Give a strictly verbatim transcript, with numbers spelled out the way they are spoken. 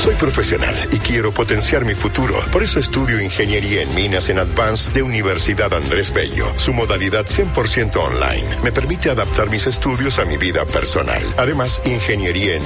Soy profesional y quiero potenciar mi futuro. Por eso estudio Ingeniería en Minas en Advance de Universidad Andrés Bello. Su modalidad cien por ciento online me permite adaptar mis estudios a mi vida personal. Además, Ingeniería en